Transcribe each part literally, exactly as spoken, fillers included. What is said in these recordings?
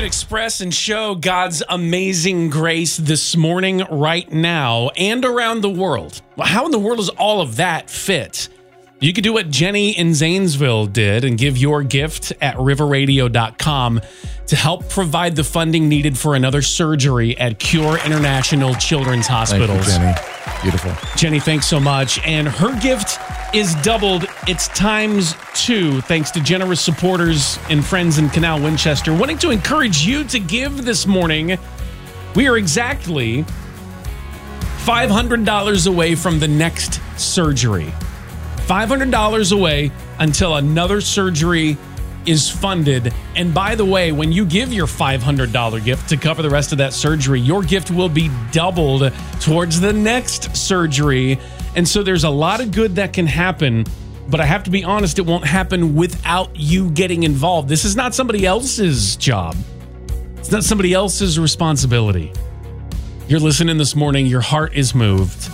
express and show God's amazing grace this morning, right now, and around the world. Well, how in the world does all of that fit? You could do what Jenny in Zanesville did and give your gift at river radio dot com to help provide the funding needed for another surgery at Cure International Children's Hospitals. Thank you, Jenny. Beautiful. Jenny, thanks so much. And her gift is doubled. It's times two, thanks to generous supporters and friends in Canal Winchester wanting to encourage you to give this morning. We are exactly five hundred dollars away from the next surgery. five hundred dollars away until another surgery is funded. And by the way, when you give your five hundred dollars gift to cover the rest of that surgery, your gift will be doubled towards the next surgery. And so there's a lot of good that can happen, but I have to be honest, it won't happen without you getting involved. This is not somebody else's job. It's not somebody else's responsibility. You're listening this morning, your heart is moved.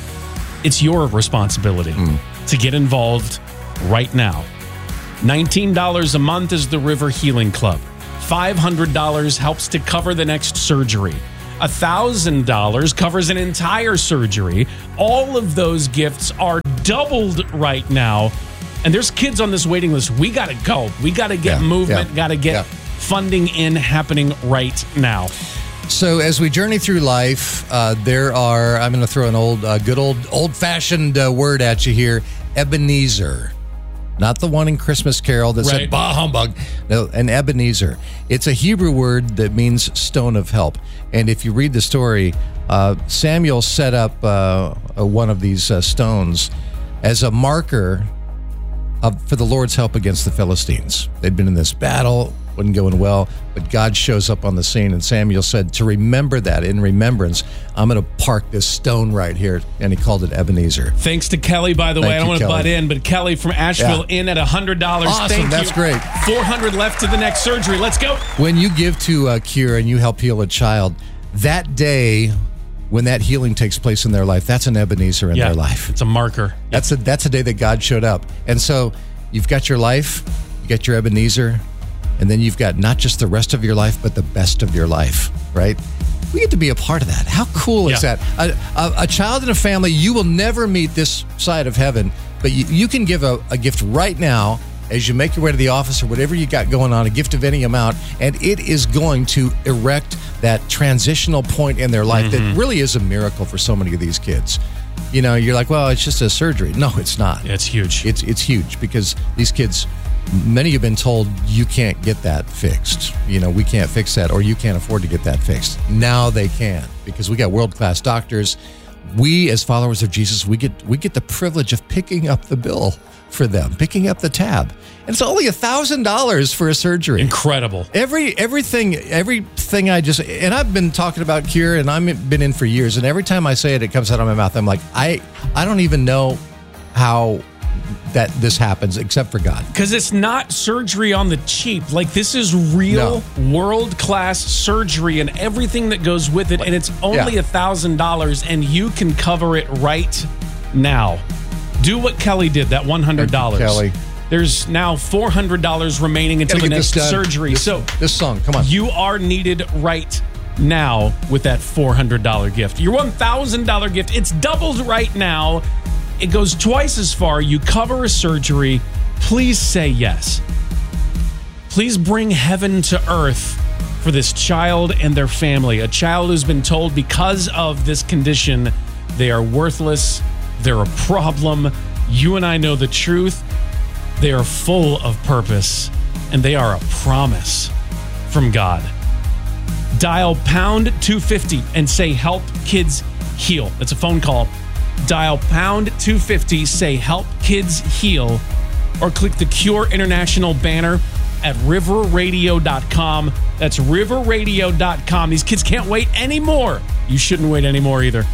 It's your responsibility mm. to get involved right now. nineteen dollars a month is the River Healing Club. five hundred dollars helps to cover the next surgery. one thousand dollars covers an entire surgery. All of those gifts are doubled right now. And there's kids on this waiting list. We got to go. We got to get yeah, movement, yeah, got to get yeah. funding in happening right now. So as we journey through life, uh, there are, I'm going to throw an old, uh, good old, old-fashioned uh, word at you here, Ebenezer. Not the one in Christmas Carol that right. said, bah humbug. No, an Ebenezer. It's a Hebrew word that means stone of help. And if you read the story, uh, Samuel set up uh, one of these uh, stones as a marker of, for the Lord's help against the Philistines. They'd been in this battle, wasn't going well, but God shows up on the scene, and Samuel said, to remember that, in remembrance, I'm going to park this stone right here, and he called it Ebenezer. Thanks to Kelly, by the Thank way. I don't you, want to Kelly. butt in, but Kelly from Asheville Yeah. in at one hundred dollars. Awesome, Thank that's you. great. four hundred dollars left to the next surgery. Let's go. When you give to uh, Cure and you help heal a child, that day when that healing takes place in their life, that's an Ebenezer in yeah, their life. It's a marker. That's a that's a day that God showed up. And so you've got your life, you got your Ebenezer, and then you've got not just the rest of your life, but the best of your life, right? We get to be a part of that. How cool is Yeah. that? A, a, a child in a family, you will never meet this side of heaven, but you, you can give a, a gift right now as you make your way to the office or whatever you got going on, a gift of any amount, and it is going to erect that transitional point in their life Mm-hmm. that really is a miracle for so many of these kids. You know, you're like, well, it's just a surgery. No, it's not. It's huge. It's it's huge because these kids, many have been told you can't get that fixed. You know, we can't fix that, or you can't afford to get that fixed. Now they can, because we got world-class doctors. We, as followers of Jesus, we get we get the privilege of picking up the bill for them, picking up the tab. And it's only a thousand dollars for a surgery. Incredible. Every everything everything I just and I've been talking about Cure, and I've been in for years, and every time I say it, it comes out of my mouth. I'm like, I I don't even know how that this happens except for God. Because it's not surgery on the cheap. Like, this is real No. world-class surgery and everything that goes with it. And it's only a Yeah. thousand dollars, and you can cover it right now. Do what Kelly did, that one hundred dollars. Thank you, Kelly. There's now four hundred dollars remaining until Gotta the get next this done. surgery. This, so this song, come on. you are needed right now with that four hundred dollars gift. Your one thousand dollars gift, it's doubled right now. It goes twice as far. You cover a surgery. Please say yes. Please bring heaven to earth for this child and their family. A child who's been told because of this condition, they are worthless. They're a problem. You and I know the truth. They are full of purpose, and they are a promise from God. Dial pound two fifty and say, help kids heal. It's a phone call. Dial pound two fifty, say, help kids heal, or click the Cure International banner at river radio dot com. That's river radio dot com. These kids can't wait anymore. You shouldn't wait anymore either.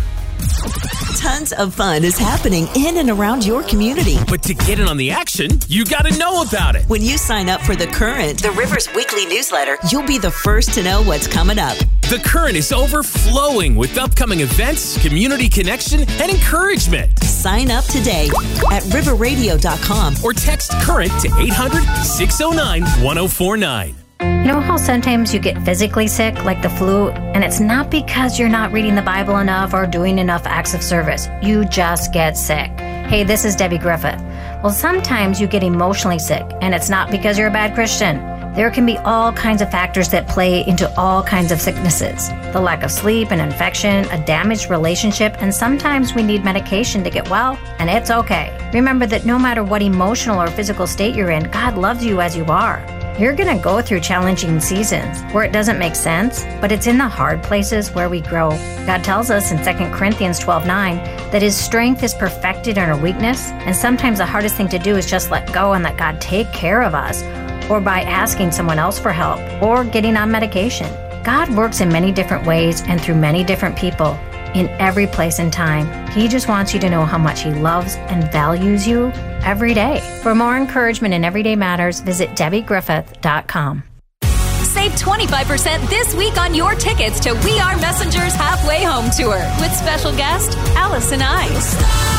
Tons of fun is happening in and around your community. But to get in on the action, you got to know about it. When you sign up for The Current, the Rivers weekly newsletter, you'll be the first to know what's coming up. The Current is overflowing with upcoming events, community connection, and encouragement. Sign up today at river radio dot com Or text CURRENT to eight hundred, six oh nine, one oh four nine. You know how sometimes you get physically sick, like the flu, and it's not because you're not reading the Bible enough or doing enough acts of service. You just get sick. Hey, this is Debbie Griffith. Well, sometimes you get emotionally sick, and it's not because you're a bad Christian. There can be all kinds of factors that play into all kinds of sicknesses. The lack of sleep, an infection, a damaged relationship, and sometimes we need medication to get well, and it's okay. Remember that no matter what emotional or physical state you're in, God loves you as you are. You're going to go through challenging seasons where it doesn't make sense, but it's in the hard places where we grow. God tells us in Second Corinthians twelve nine that His strength is perfected in our weakness, and sometimes the hardest thing to do is just let go and let God take care of us, or by asking someone else for help, or getting on medication. God works in many different ways and through many different people, in every place and time. He just wants you to know how much He loves and values you every day. For more encouragement in Everyday Matters, visit Debbie Griffith dot com. Save twenty-five percent this week on your tickets to We Are Messengers Halfway Home Tour with special guest Allison Ice.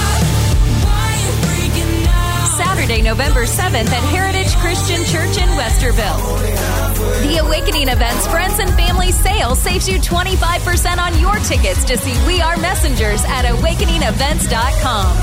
Saturday, November seventh at Heritage Christian Church in Westerville. The Awakening Events Friends and Family Sale saves you twenty-five percent on your tickets to see We Are Messengers at awakening events dot com.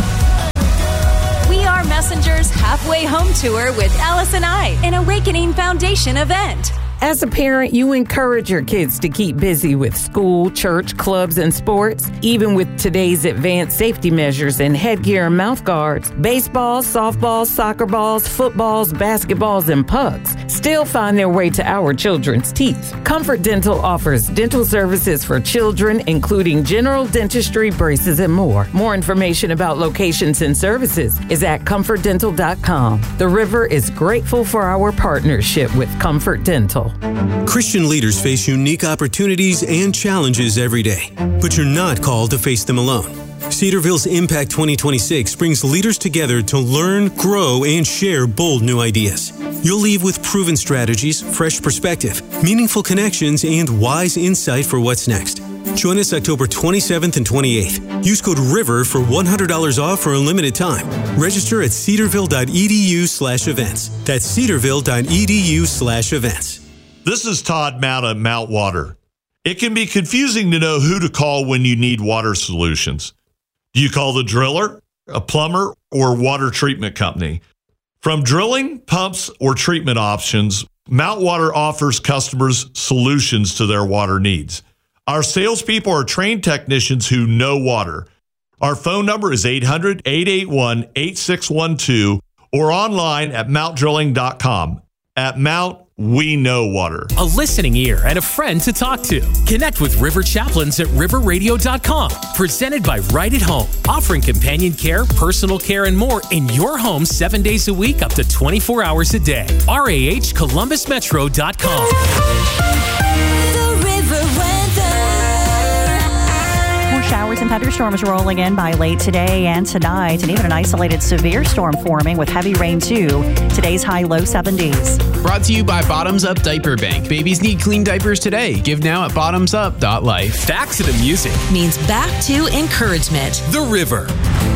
We Are Messengers Halfway Home Tour with Allison I, an Awakening Foundation event. As a parent, you encourage your kids to keep busy with school, church, clubs, and sports. Even with today's advanced safety measures and headgear and mouth guards, baseballs, softballs, soccer balls, footballs, basketballs, and pucks still find their way to our children's teeth. Comfort Dental offers dental services for children, including general dentistry, braces, and more. More information about locations and services is at comfort dental dot com. The River is grateful for our partnership with Comfort Dental. Christian leaders face unique opportunities and challenges every day, but you're not called to face them alone. Cedarville's Impact twenty twenty-six brings leaders together to learn, grow, and share bold new ideas. You'll leave with proven strategies, fresh perspective, meaningful connections, and wise insight for what's next. Join us October twenty-seventh and twenty-eighth. Use code RIVER for one hundred dollars off for a limited time. Register at cedarville dot e d u slash events. That's cedarville dot e d u slash events. This is Todd Mount at Mount Water. It can be confusing to know who to call when you need water solutions. Do you call the driller, a plumber, or water treatment company? From drilling, pumps, or treatment options, Mount Water offers customers solutions to their water needs. Our salespeople are trained technicians who know water. Our phone number is eight hundred, eight eight one, eight six one two or online at mount drilling dot com. At Mount, we know water. A listening ear and a friend to talk to. Connect with River Chaplains at river radio dot com. Presented by Right at Home. Offering companion care, personal care, and more in your home seven days a week up to twenty-four hours a day. R A H columbus metro dot com. The River More showers and thunderstorms rolling in by late today and tonight, and even an isolated severe storm forming with heavy rain too. Today's high low seventies. Brought to you by Bottoms Up Diaper Bank. Babies need clean diapers today. Give now at bottoms up dot life. Back to the music. Means back to encouragement. The River.